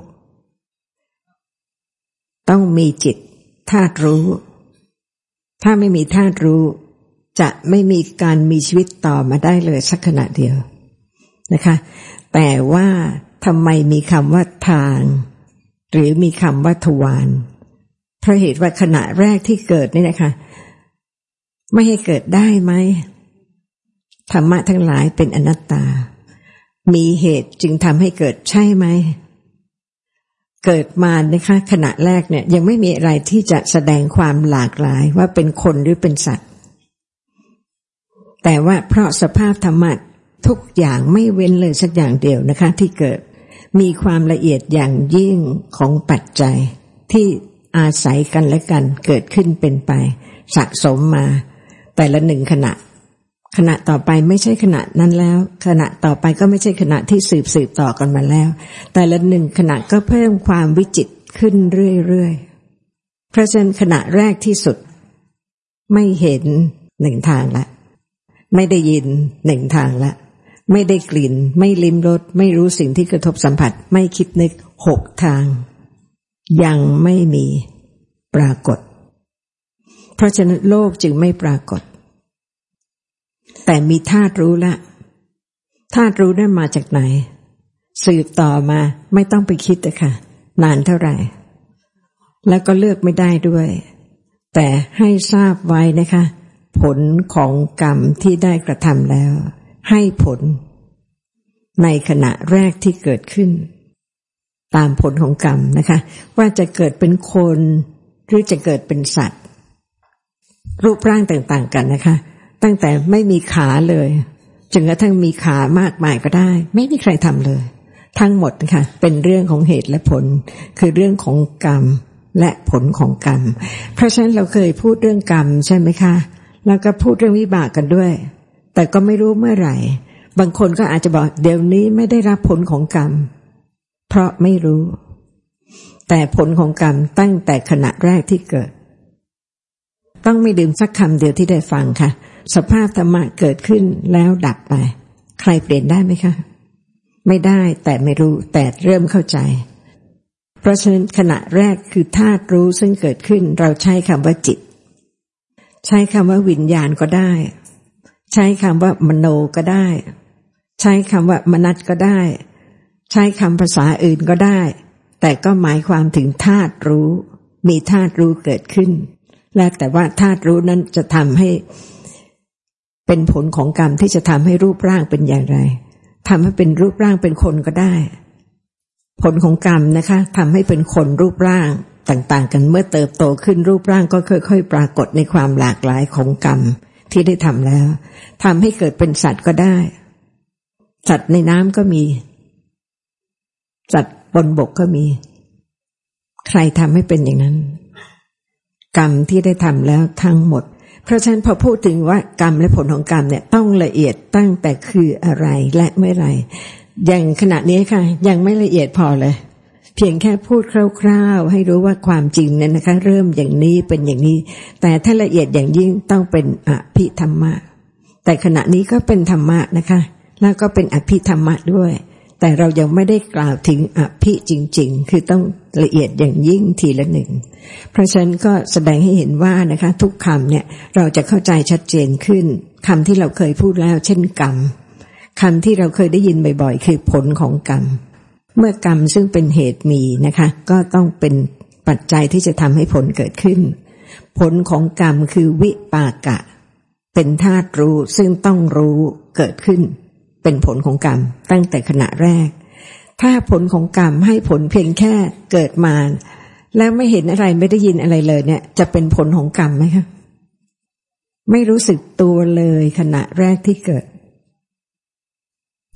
ต้องมีจิตธาตุรู้ถ้าไม่มีธาตุรู้จะไม่มีการมีชีวิตต่อมาได้เลยสักขณะเดียวนะคะแต่ว่าทำไมมีคำว่าทางหรือมีคำว่าทวารเพราะเหตุว่าขณะแรกที่เกิดนี่นะคะไม่ให้เกิดได้ไหมธรรมะทั้งหลายเป็นอนัตตามีเหตุจึงทำให้เกิดใช่ไหมเกิดมานะคะขณะแรกเนี่ยยังไม่มีอะไรที่จะแสดงความหลากหลายว่าเป็นคนหรือเป็นสัตว์แต่ว่าเพราะสภาพธรรมะทุกอย่างไม่เว้นเลยสักอย่างเดียวนะคะที่เกิดมีความละเอียดอย่างยิ่งของปัจจัยที่อาศัยกันและกันเกิดขึ้นเป็นไปสะสมมาแต่ละหนึ่งขณะขณะต่อไปไม่ใช่ขณะนั้นแล้วขณะต่อไปก็ไม่ใช่ขณะที่สืบสืบต่อกันมาแล้วแต่ละหนึ่งขณะก็เพิ่มความวิจิตรขึ้นเรื่อยๆเพราะฉะนั้นขณะแรกที่สุดไม่เห็นหนึ่งทางละไม่ได้ยินหนึ่งทางละไม่ได้กลิ่นไม่ลิ้มรสไม่รู้สิ่งที่กระทบสัมผัสไม่คิดนึกหกทางยังไม่มีปรากฏเพราะฉะนั้นโลกจึงไม่ปรากฏแต่มีธาตุรู้ละธาตุรู้นั้นมาจากไหนสืบต่อมาไม่ต้องไปคิดเลยค่ะนานเท่าไหร่แล้วก็เลือกไม่ได้ด้วยแต่ให้ทราบไว้นะคะผลของกรรมที่ได้กระทำแล้วให้ผลในขณะแรกที่เกิดขึ้นตามผลของกรรมนะคะว่าจะเกิดเป็นคนหรือจะเกิดเป็นสัตว์รูปร่างต่างๆกันนะคะตั้งแต่ไม่มีขาเลยจนกระทั่งมีขามากมายก็ได้ไม่มีใครทำเลยทั้งหมดนะคะเป็นเรื่องของเหตุและผลคือเรื่องของกรรมและผลของกรรมเพราะฉะนั้นเราเคยพูดเรื่องกรรมใช่ไหมคะแล้วก็พูดเรื่องวิบากกันด้วยแต่ก็ไม่รู้เมื่อไหร่บางคนก็อาจจะบอกเดี๋ยวนี้ไม่ได้รับผลของกรรมเพราะไม่รู้แต่ผลของกรรมตั้งแต่ขณะแรกที่เกิดต้องไม่ดื่มสักคำเดียวที่ได้ฟังค่ะสภาพธรรมะเกิดขึ้นแล้วดับไปใครเปลี่ยนได้ไหมคะไม่ได้แต่ไม่รู้แต่เริ่มเข้าใจเพราะฉะนั้นขณะแรกคือธาตุรู้ซึ่งเกิดขึ้นเราใช้คำว่าจิตใช้คำว่าวิญญาณก็ได้ใช้คำว่ามโนก็ได้ใช้คำว่ามนัสก็ได้ใช้คำภาษาอื่นก็ได้แต่ก็หมายความถึงธาตุรู้มีธาตุรู้เกิดขึ้นและแต่ว่าธาตุรู้นั้นจะทำให้เป็นผลของกรรมที่จะทำให้รูปร่างเป็นอย่างไรทำให้เป็นรูปร่างเป็นคนก็ได้ผลของกรรมนะคะทำให้เป็นคนรูปร่างต่างๆกันเมื่อเติบโตขึ้นรูปร่างก็ค่อยๆปรากฏในความหลากหลายของกรรมที่ได้ทำแล้วทำให้เกิดเป็นสัตว์ก็ได้สัตว์ในน้ำก็มีสัตว์บนบกก็มีใครทำให้เป็นอย่างนั้นกรรมที่ได้ทำแล้วทั้งหมดเพราะฉะนั้นพอพูดถึงว่ากรรมและผลของกรรมเนี่ยต้องละเอียดตั้งแต่คืออะไรและเมื่อไรอย่างขณะนี้ค่ะยังไม่ละเอียดพอเลยเพียงแค่พูดคร่าวๆให้รู้ว่าความจริงนั้นนะคะเริ่มอย่างนี้เป็นอย่างนี้แต่ถ้าละเอียดอย่างยิ่งต้องเป็นอภิธรรมะแต่ขณะนี้ก็เป็นธรรมะนะคะแล้วก็เป็นอภิธรรมะด้วยแต่เรายังไม่ได้กล่าวถึงอภิจริงๆคือต้องละเอียดอย่างยิ่งทีละหนึ่งเพราะฉะนั้นก็แสดงให้เห็นว่านะคะทุกคำเนี่ยเราจะเข้าใจชัดเจนขึ้นคำที่เราเคยพูดแล้วเช่นกรรมคำที่เราเคยได้ยินบ่อยๆคือผลของกรรมเมื่อกรรมซึ่งเป็นเหตุมีนะคะก็ต้องเป็นปัจจัยที่จะทำให้ผลเกิดขึ้นผลของกรรมคือวิปากะเป็นธาตุรู้ซึ่งต้องรู้เกิดขึ้นเป็นผลของกรรมตั้งแต่ขณะแรกถ้าผลของกรรมให้ผลเพียงแค่เกิดมาแล้วไม่เห็นอะไรไม่ได้ยินอะไรเลยเนี่ยจะเป็นผลของกรรมไหมคะไม่รู้สึกตัวเลยขณะแรกที่เกิด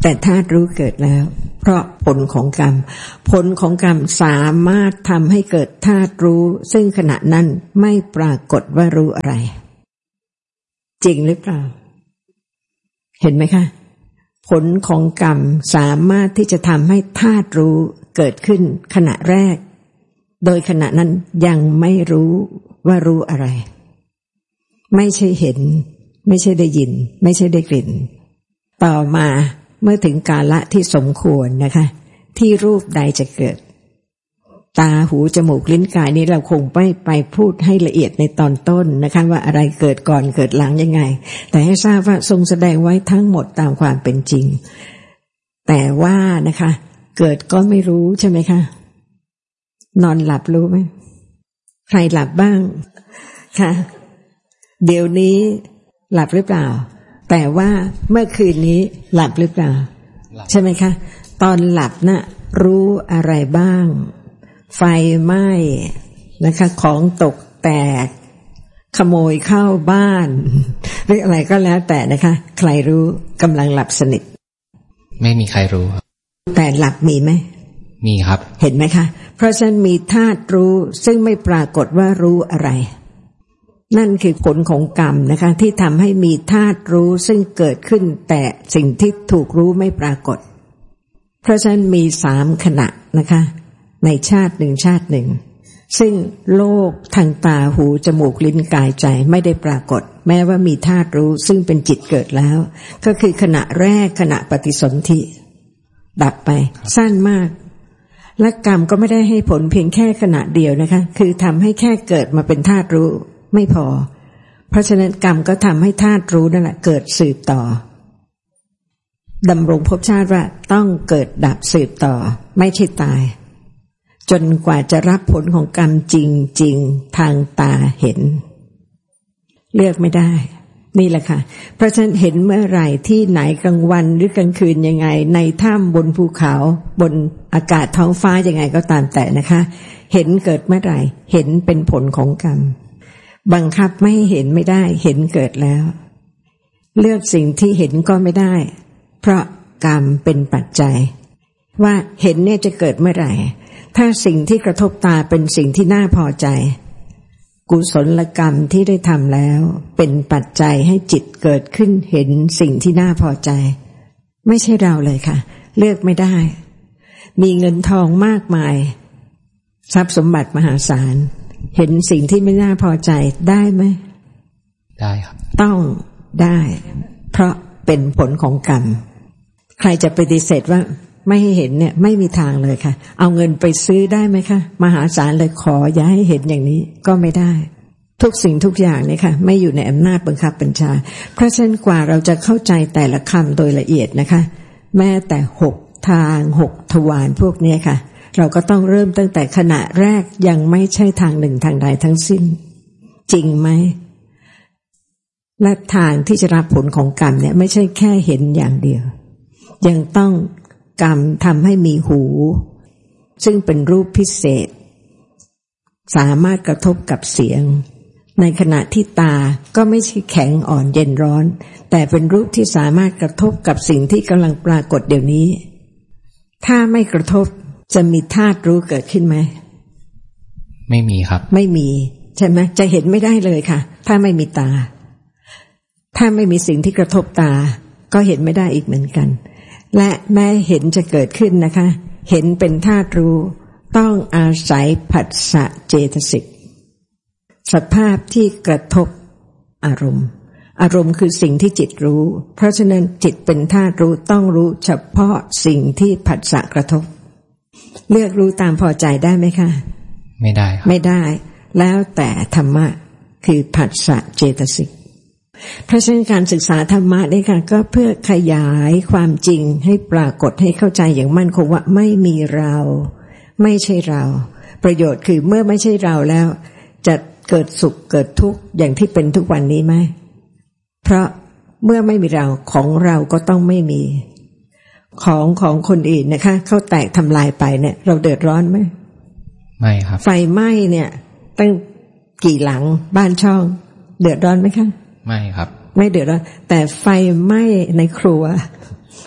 แต่ธาตุรู้เกิดแล้วเพราะผลของกรรมผลของกรรมสามารถทำให้เกิดธาตุรู้ซึ่งขณะนั้นไม่ปรากฏว่ารู้อะไรจริงหรือเปล่าเห็นไหมคะผลของกรรมสามารถที่จะทำให้ธาตุรู้เกิดขึ้นขณะแรกโดยขณะนั้นยังไม่รู้ว่ารู้อะไรไม่ใช่เห็นไม่ใช่ได้ยินไม่ใช่ได้กลิ่นต่อมาเมื่อถึงกาลที่สมควรนะคะที่รูปใดจะเกิดตาหูจมูกลิ้นกายนี้เราคงไม่ไปพูดให้ละเอียดในตอนต้นนะคะว่าอะไรเกิดก่อนเกิดหลังยังไงแต่ให้ทราบว่าทรงแสดงไว้ทั้งหมดตามความเป็นจริงแต่ว่านะคะเกิดก็ไม่รู้ใช่ไหมคะนอนหลับรู้ไหมใครหลับบ้างค่ะเดี๋ยวนี้หลับหรือเปล่าแต่ว่าเมื่อคืนนี้หลับหรือเปล่าใช่ไหมคะตอนหลับน่ะรู้อะไรบ้างไฟไหม้นะคะของตกแตกขโมยเข้าบ้านหรืออะไรก็แล้วแต่นะคะใครรู้กำลังหลับสนิทไม่มีใครรู้แต่หลับมีไหมมีครับเห็นไหมคะเพราะฉะนั้นมีธาตุรู้ซึ่งไม่ปรากฏว่ารู้อะไรนั่นคือผลของกรรมนะคะที่ทำให้มีธาตุรู้ซึ่งเกิดขึ้นแต่สิ่งที่ถูกรู้ไม่ปรากฏเพราะฉะนั้นมีสามขณะนะคะในชาติหนึ่งชาติหนึ่งซึ่งโลกทางตาหูจมูกลิ้นกายใจไม่ได้ปรากฏแม้ว่ามีธาตุรู้ซึ่งเป็นจิตเกิดแล้วก็คือขณะแรกขณะปฏิสนธิดับไปสั้นมากและกรรมก็ไม่ได้ให้ผลเพียงแค่ขณะเดียวนะคะคือทำให้แค่เกิดมาเป็นธาตุรู้ไม่พอเพราะฉะนั้นกรรมก็ทำให้ธาตุรู้นั่นแหละเกิดสืบต่อดำรงภพชาติว่าต้องเกิดดับสืบต่อไม่ใช่ตายจนกว่าจะรับผลของกรรมจริงๆทางตาเห็นเลือกไม่ได้นี่แหละค่ะเพราะฉะนั้นเห็นเมื่อไหร่ที่ไหนกลางวันหรือกลางคืนยังไงในถ้ำบนภูเขาบนอากาศท้องฟ้ายังไงก็ตามแต่นะคะเห็นเกิดเมื่อไหร่เห็นเป็นผลของกรรมบังคับไม่เห็นไม่ได้เห็นเกิดแล้วเลือกสิ่งที่เห็นก็ไม่ได้เพราะกรรมเป็นปัจจัยว่าเห็นเนี่ยจะเกิดเมื่อไหร่ถ้าสิ่งที่กระทบตาเป็นสิ่งที่น่าพอใจกุศลกรรมที่ได้ทำแล้วเป็นปัจจัยให้จิตเกิดขึ้นเห็นสิ่งที่น่าพอใจไม่ใช่เราเลยค่ะเลือกไม่ได้มีเงินทองมากมายทรัพย์สมบัติมหาศาลเห็นสิ่งที่ไม่น่าพอใจได้ไหมได้ครับต้องได้เพราะเป็นผลของกรรมใครจะปฏิเสธว่าไม่ให้เห็นเนี่ยไม่มีทางเลยค่ะเอาเงินไปซื้อได้ไหมคะมหาศาลเลยขออย่าให้เห็นอย่างนี้ก็ไม่ได้ทุกสิ่งทุกอย่างเนี่ยค่ะไม่อยู่ในอำนาจบังคับบัญชาเพราะฉะนั้นกว่าเราจะเข้าใจแต่ละคำโดยละเอียดนะคะแม้แต่หกทางหกทวารพวกนี้ค่ะเราก็ต้องเริ่มตั้งแต่ขณะแรกยังไม่ใช่ทางหนึ่งทางใดทั้งสิ้นจริงไหมและทางที่จะรับผลของกรรมเนี่ยไม่ใช่แค่เห็นอย่างเดียวยังต้องกรรมทำให้มีหูซึ่งเป็นรูปพิเศษสามารถกระทบกับเสียงในขณะที่ตาก็ไม่ใช่แข็งอ่อนเย็นร้อนแต่เป็นรูปที่สามารถกระทบกับสิ่งที่กำลังปรากฏเดี๋ยวนี้ถ้าไม่กระทบจะมีธาตุรู้เกิดขึ้นไหมไม่มีครับไม่มีใช่ไหมจะเห็นไม่ได้เลยค่ะถ้าไม่มีตาถ้าไม่มีสิ่งที่กระทบตาก็เห็นไม่ได้อีกเหมือนกันและแม้เห็นจะเกิดขึ้นนะคะเห็นเป็นธาตุรู้ต้องอาศัยผัสสะเจตสิกสภาพที่กระทบอารมณ์อารมณ์คือสิ่งที่จิตรู้เพราะฉะนั้นจิตเป็นธาตุรู้ต้องรู้เฉพาะสิ่งที่ผัสสะกระทบเลือกรู้ตามพอใจได้ไหมคะไม่ได้ครับไม่ได้แล้วแต่ธรรมะคือผัสสะเจตสิกเพราะฉะนั้นการศึกษาธรรมะนี่ค่ะก็เพื่อขยายความจริงให้ปรากฏให้เข้าใจอย่างมั่นคงว่าไม่มีเราไม่ใช่เราประโยชน์คือเมื่อไม่ใช่เราแล้วจะเกิดสุขเกิดทุกข์อย่างที่เป็นทุกวันนี้ไหมเพราะเมื่อไม่มีเราของเราก็ต้องไม่มีของของคนอื่นนะคะเขาแตกทำลายไปเนี่ยเราเดือดร้อนไหมไม่ครับไฟไหม้เนี่ยตั้งกี่หลังบ้านช่องเดือดร้อนไหมคะไม่ครับไม่เดือดร้อนแต่ไฟไหม้ในครัว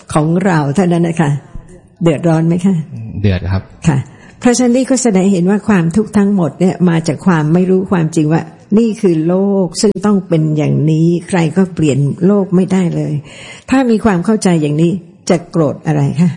ของเราเท่านั้นนะคะเดือดร้อนไหมคะเดือดครับค่ะเพราะฉะนั้นนี่ก็แสดงเห็นว่าความทุกข์ทั้งหมดเนี่ยมาจากความไม่รู้ความจริงว่านี่คือโลกซึ่งต้องเป็นอย่างนี้ใครก็เปลี่ยนโลกไม่ได้เลยถ้ามีความเข้าใจอย่างนี้จะโกรธอะไรคะ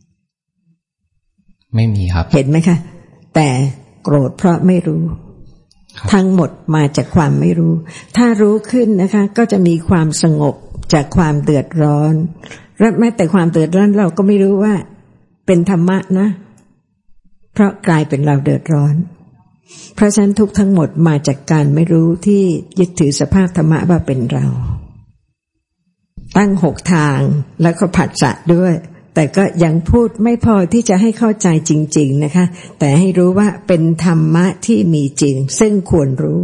ไม่มีครับเห็นไหมคะแต่โกรธเพราะไม่รู้ทั้งหมดมาจากความไม่รู้ถ้ารู้ขึ้นนะคะก็จะมีความสงบจากความเดือดร้อนและแม้แต่ความเดือดร้อนเราก็ไม่รู้ว่าเป็นธรรมะนะเพราะกลายเป็นเราเดือดร้อนเพราะฉะนั้นทุกทั้งหมดมาจากการไม่รู้ที่ยึดถือสภาพธรรมะว่าเป็นเราตั้งหกทางแล้วก็ผัสสะด้วยแต่ก็ยังพูดไม่พอที่จะให้เข้าใจจริงๆนะคะแต่ให้รู้ว่าเป็นธรรมะที่มีจริงซึ่งควรรู้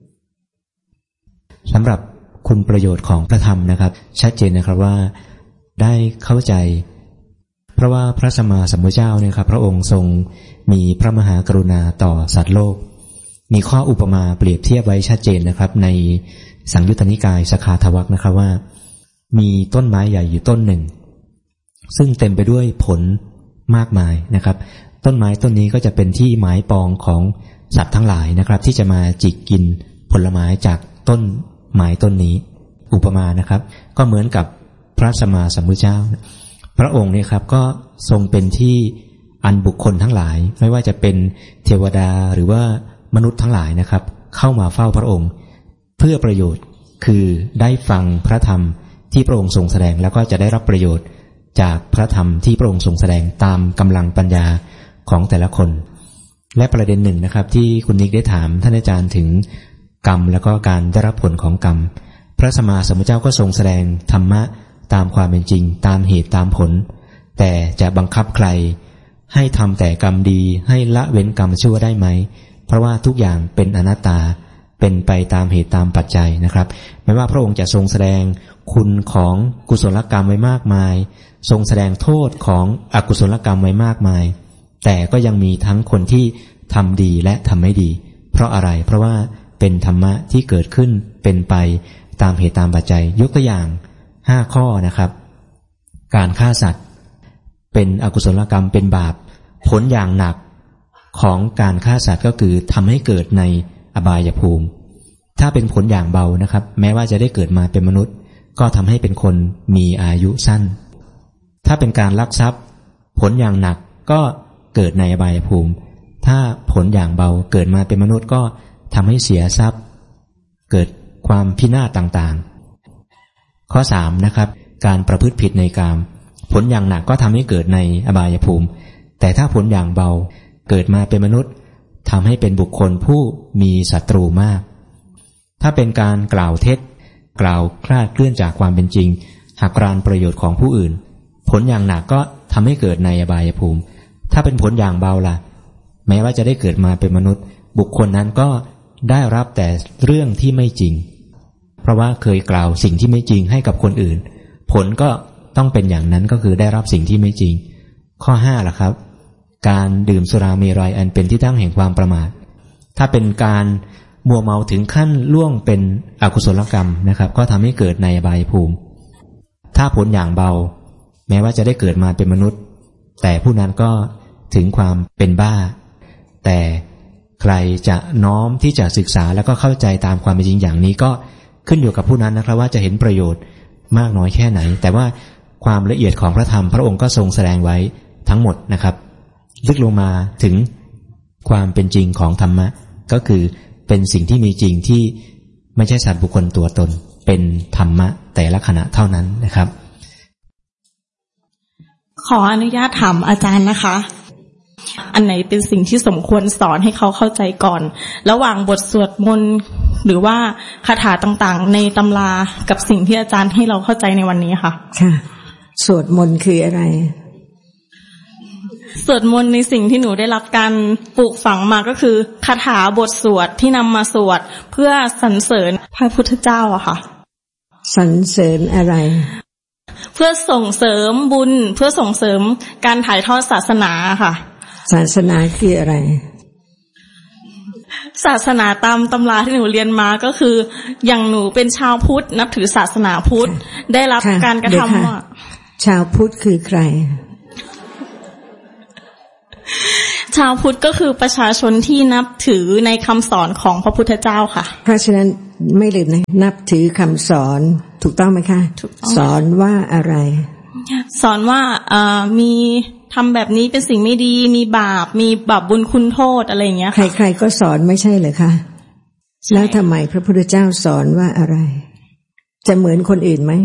สำหรับคุณประโยชน์ของพระธรรมนะครับชัดเจนนะครับว่าได้เข้าใจเพราะว่าพระสัมมาสัมพุทธเจ้าเนี่ยครับพระองค์ทรงมีพระมหากรุณาต่อสัตว์โลกมีข้ออุปมาเปรียบเทียบไว้ชัดเจนนะครับในสังยุตตนิกายสขาทวรรคนะครับว่ามีต้นไม้ใหญ่อยู่ต้นหนึ่งซึ่งเต็มไปด้วยผลมากมายนะครับต้นไม้ต้นนี้ก็จะเป็นที่หมายปองของสัตว์ทั้งหลายนะครับที่จะมาจิกกินผลไม้จากต้นไม้ต้นนี้อุปมานะครับก็เหมือนกับพระสัมมาสัมพุทธเจ้าพระองค์เนี่ยครับก็ทรงเป็นที่อันบุคคลทั้งหลายไม่ว่าจะเป็นเทวดาหรือว่ามนุษย์ทั้งหลายนะครับเข้ามาเฝ้าพระองค์เพื่อประโยชน์คือได้ฟังพระธรรมที่พระองค์ทรงแสดงแล้วก็จะได้รับประโยชน์จากพระธรรมที่พระองค์ทรงแสดงตามกำลังปัญญาของแต่ละคนและประเด็นหนึ่งนะครับที่คุณนิกได้ถามท่านอาจารย์ถึงกรรมแล้วก็การได้รับผลของกรรมพระสัมมาสัมพุทธเจ้าก็ทรงแสดงธรรมะตามความเป็นจริงตามเหตุตามผลแต่จะบังคับใครให้ทำแต่กรรมดีให้ละเว้นกรรมชั่วได้ไหมเพราะว่าทุกอย่างเป็นอนัตตาเป็นไปตามเหตุตามปัจจัยนะครับไม่ว่าพระองค์จะทรงแสดงคุณของกุศลกรรมไว้มากมายทรงแสดงโทษของอกุศลกรรมไว้มากมายแต่ก็ยังมีทั้งคนที่ทำดีและทำไม่ดีเพราะอะไรเพราะว่าเป็นธรรมะที่เกิดขึ้นเป็นไปตามเหตุตามปัจจัยยกตัวอย่างห้าข้อนะครับการฆ่าสัตว์เป็นอกุศลกรรมเป็นบาปผลอย่างหนักของการฆ่าสัตว์ก็คือทำให้เกิดในอบายภูมิถ้าเป็นผลอย่างเบานะครับแม้ว่าจะได้เกิดมาเป็นมนุษย์ก็ทำให้เป็นคนมีอายุสั้นถ้าเป็นการลักทรัพย์ผลอย่างหนักก็เกิดในอบายภูมิถ้าผลอย่างเบาเกิดมาเป็นมนุษย์ก็ทำให้เสียทรัพย์เกิดความพินาศต่างๆข้อสามนะครับการประพฤติผิดในกามผลอย่างหนักก็ทำให้เกิดในอบายภูมิแต่ถ้าผลอย่างเบาเกิดมาเป็นมนุษย์ทำให้เป็นบุคคลผู้มีศัตรูมากถ้าเป็นการกล่าวเท็จกล่าวคลาดเคลื่อนจากความเป็นจริงหักรานประโยชน์ของผู้อื่นผลอย่างหนักก็ทำให้เกิดในอบายภูมิถ้าเป็นผลอย่างเบาล่ะแม้ว่าจะได้เกิดมาเป็นมนุษย์บุคคลนั้นก็ได้รับแต่เรื่องที่ไม่จริงเพราะว่าเคยกล่าวสิ่งที่ไม่จริงให้กับคนอื่นผลก็ต้องเป็นอย่างนั้นก็คือได้รับสิ่งที่ไม่จริงข้อห้าล่ะครับการดื่มสุราเมรัยอันเป็นที่ตั้งแห่งความประมาทถ้าเป็นการมัวเมาถึงขั้นล่วงเป็นอกุศลกรรมนะครับก็ทำให้เกิดในอบายภูมิถ้าผลอย่างเบาแม้ว่าจะได้เกิดมาเป็นมนุษย์แต่ผู้นั้นก็ถึงความเป็นบ้าแต่ใครจะน้อมที่จะศึกษาแล้วก็เข้าใจตามความเป็นจริงอย่างนี้ก็ขึ้นอยู่กับผู้นั้นนะครับว่าจะเห็นประโยชน์มากน้อยแค่ไหนแต่ว่าความละเอียดของพระธรรมพระองค์ก็ทรงแสดงไว้ทั้งหมดนะครับลึกลงมาถึงความเป็นจริงของธรรมะก็คือเป็นสิ่งที่มีจริงที่ไม่ใช่สัตว์บุคคลตัวตนเป็นธรรมะแต่ละขณะเท่านั้นนะครับขออนุญาตถามอาจารย์นะคะอันไหนเป็นสิ่งที่สมควรสอนให้เขาเข้าใจก่อนระหว่างบทสวดมนต์หรือว่าคาถาต่างๆในตำรากับสิ่งที่อาจารย์ให้เราเข้าใจในวันนี้ค่ะค่ะสวดมนต์คืออะไรสวดมนต์ในสิ่งที่หนูได้รับการปลูกฝังมาก็คือคาถาบทสวดที่นำมาสวดเพื่อสรรเสริญพระพุทธเจ้าอะค่ะสรรเสริญอะไรเพื่อส่งเสริมบุญเพื่อส่งเสริมการถ่ายทอดศาสนาค่ะศาสนาคืออะไรศาสนาตามตำราที่หนูเรียนมาก็คืออย่างหนูเป็นชาวพุทธนับถือศาสนาพุทธได้รับการกระทำว่าชาวพุทธคือใครชาวพุทธก็คือประชาชนที่นับถือในคำสอนของพระพุทธเจ้าค่ะเพราะฉะนั้นไม่ลืมนะนับถือคำสอนถูกต้องไหมคะถูกต้องสอนว่าอะไรสอนว่าเอ่อมีทำแบบนี้เป็นสิ่งไม่ดีมีบาปมีบาปบุญคุณโทษอะไรอย่างเงี้ยค่ะใครๆก็สอนไม่ใช่เหรอคะแล้วทำไมพระพุทธเจ้าสอนว่าอะไรจะเหมือนคนอื่นไหม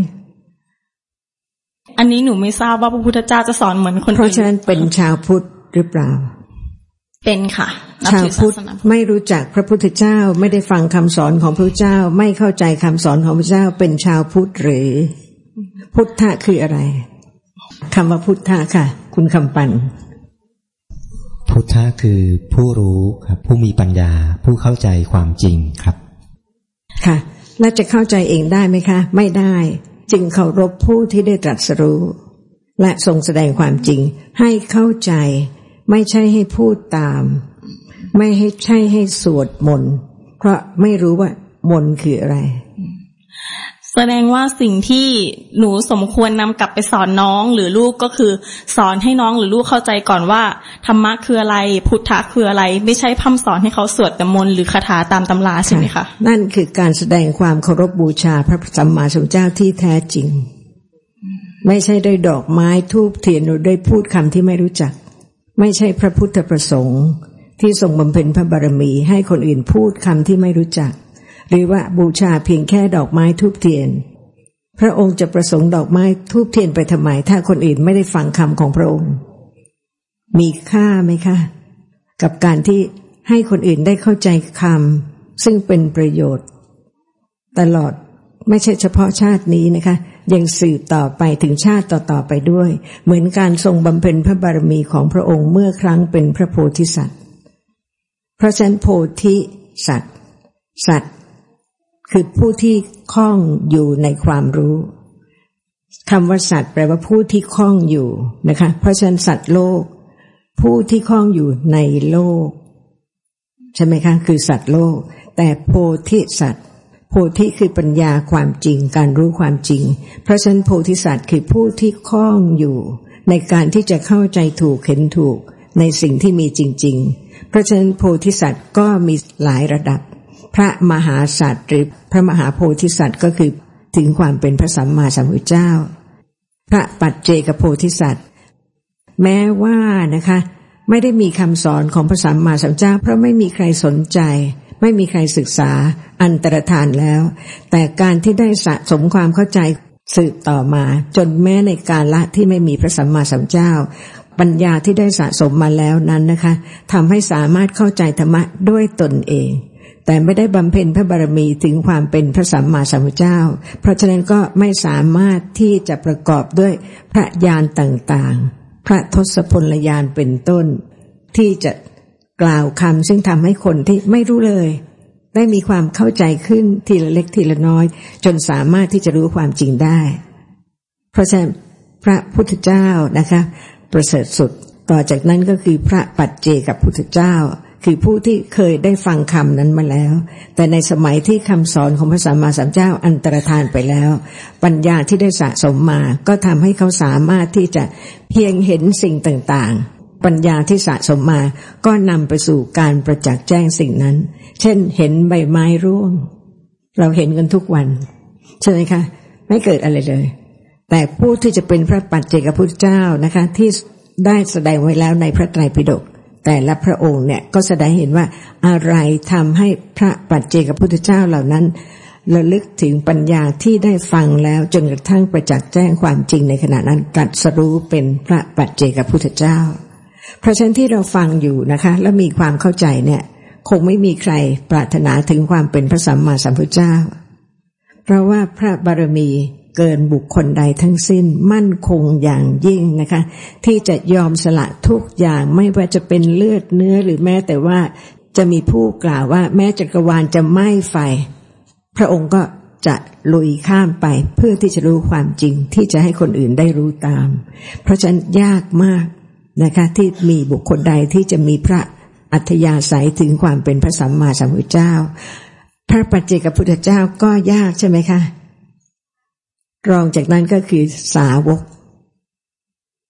อันนี้หนูไม่ทราบว่าพระพุทธเจ้าจะสอนเหมือนคนอื่นเพราะฉะนั้นเป็นชาวพุทธหรือเปล่าเป็นค่ะชาวพุทธไม่รู้จักพระพุทธเจ้าไม่ได้ฟังคำสอนของพระเจ้าไม่เข้าใจคำสอนของพระเจ้าเป็นชาวพุทธหรือพุทธะคืออะไรคำว่าพุทธะค่ะคุณคำปั่นพุทธะคือผู้รู้ครับผู้มีปัญญาผู้เข้าใจความจริงครับค่ะแล้วจะเข้าใจเองได้ไหมคะไม่ได้จึงเคารพผู้ที่ได้ตรัสรู้และทรงแสดงความจริงให้เข้าใจไม่ใช่ให้พูดตามไม่ให้ใช่ให้สวดมนต์เพราะไม่รู้ว่ามนต์คืออะไรแสดงว่าสิ่งที่หนูสมควรนำกลับไปสอนน้องหรือลูกก็คือสอนให้น้องหรือลูกเข้าใจก่อนว่าธรรมะคืออะไรพุทธะคืออะไรไม่ใช่พร่ำสอนให้เขาสวดแต่มนต์หรือคาถาตามตำราใช่ไหมคะนั่นคือการแสดงความเคารพบูชาพระสัมมาสัมพุทธเจ้าที่แท้จริงไม่ใช่ด้วยดอกไม้ธูปเทียนหรือด้วยพูดคำที่ไม่รู้จักไม่ใช่พระพุทธประสงค์ที่ทรงบำเพ็ญพระบารมีให้คนอื่นพูดคำที่ไม่รู้จักหรือว่าบูชาเพียงแค่ดอกไม้ธูปเทียนพระองค์จะประสงค์ดอกไม้ธูปเทียนไปทำไมถ้าคนอื่นไม่ได้ฟังคำของพระองค์มีค่าไหมคะกับการที่ให้คนอื่นได้เข้าใจคำซึ่งเป็นประโยชน์ตลอดไม่ใช่เฉพาะชาตินี้นะคะยังสืบต่อไปถึงชาติต่อๆไปด้วยเหมือนการทรงบำเพ็ญพระบารมีของพระองค์เมื่อครั้งเป็นพระโพธิสัตว์เพราะฉะนั้นโพธิสัตว์สัตว์คือผู้ที่คล่องอยู่ในความรู้คำว่าสัตว์แปลว่าผู้ที่คล่องอยู่นะคะเพราะฉะนั้นสัตว์โลกผู้ที่คล่องอยู่ในโลกใช่ไหมคะคือสัตว์โลกแต่โพธิสัตว์โพธิคือปัญญาความจริงการรู้ความจริงเพราะฉะนั้นโพธิสัตว์คือผู้ที่คล่องอยู่ในการที่จะเข้าใจถูกเห็นถูกในสิ่งที่มีจริงๆเพราะฉะนั้นโพธิสัตว์ก็มีหลายระดับพระมหาสัตว์หรือพระมหาโพธิสัตว์ก็คือถึงความเป็นพระสัมมาสัมพุทธเจ้าพระปัจเจกโพธิสัตว์แม้ว่านะคะไม่ได้มีคำสอนของพระสัมมาสัมพุทธเจ้าเพราะไม่มีใครสนใจไม่มีใครศึกษาอันตรธานแล้วแต่การที่ได้สะสมความเข้าใจสืบต่อมาจนแม้ในกาลที่ไม่มีพระสัมมาสัมพุทธเจ้าปัญญาที่ได้สะสมมาแล้วนั้นนะคะทำให้สามารถเข้าใจธรรมะด้วยตนเองแต่ไม่ได้บำเพ็ญพระบารมีถึงความเป็นพระสัมมาสัมพุทธเจ้าเพราะฉะนั้นก็ไม่สามารถที่จะประกอบด้วยพระญาณต่างๆพระทศพลญาณเป็นต้นที่จะกล่าวคำซึ่งทำให้คนที่ไม่รู้เลยได้มีความเข้าใจขึ้นทีละเล็กทีละน้อยจนสามารถที่จะรู้ความจริงได้เพราะฉะนั้นพระพุทธเจ้านะคะประเสริฐสุดต่อจากนั้นก็คือพระปัจเจกพุทธเจ้าคือผู้ที่เคยได้ฟังคำนั้นมาแล้วแต่ในสมัยที่คำสอนของพระสัมมาสัมพุทธเจ้าอันตรธานไปแล้วปัญญาที่ได้สะสมมาก็ทำให้เขาสามารถที่จะเพียงเห็นสิ่งต่างๆปัญญาที่สะสมมาก็นำไปสู่การประจักษ์แจ้งสิ่งนั้นเช่นเห็นใบไม้ร่วงเราเห็นกันทุกวันใช่ไหมคะไม่เกิดอะไรเลยแต่ผู้ที่จะเป็นพระปัจเจกพุทธเจ้านะคะที่ได้แสดงไว้แล้วในพระไตรปิฎกแต่ละพระองค์เนี่ยก็แสดงเห็นว่าอะไรทำให้พระปัจเจกพุทธเจ้าเหล่านั้นระลึกถึงปัญญาที่ได้ฟังแล้วจนกระทั่งประจักษ์แจ้งความจริงในขณะนั้นตรัสรู้เป็นพระปัจเจกพุทธเจ้าเพราะฉะนั้นที่เราฟังอยู่นะคะและมีความเข้าใจเนี่ยคงไม่มีใครปรารถนาถึงความเป็นพระสัมมาสัมพุทธเจ้าเพราะว่าพระบารมีเกินบุคคลใดทั้งสิ้นมั่นคงอย่างยิ่งนะคะที่จะยอมสละทุกอย่างไม่ว่าจะเป็นเลือดเนื้อหรือแม้แต่ว่าจะมีผู้กล่าวว่าแม้จักรวาลจะไหม้ไฟพระองค์ก็จะลุยข้ามไปเพื่อที่จะรู้ความจริงที่จะให้คนอื่นได้รู้ตามเพราะฉะนั้นยากมากนะคะที่มีบุคคลใดที่จะมีพระอัธยาศัยถึงความเป็นพระสัมมาสัมพุทธเจ้าพระปัจเจกพุทธเจ้าก็ยากใช่ไหมคะรองจากนั้นก็คือสาวก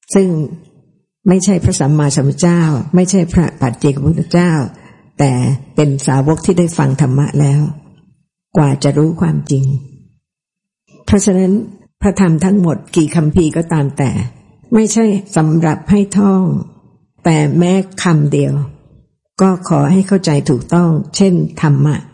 ซึ่งไม่ใช่พระสัมมาสัมพุทธเจ้าไม่ใช่พระปัจเจกพุทธเจ้าแต่เป็นสาวกที่ได้ฟังธรรมะแล้วกว่าจะรู้ความจริงเพราะฉะนั้นพระธรรมทั้งหมดกี่คัมภีร์ก็ตามแต่ไม่ใช่สำหรับให้ท่องแต่แม้คำเดียวก็ขอให้เข้าใจถูกต้องเช่นธรรมะ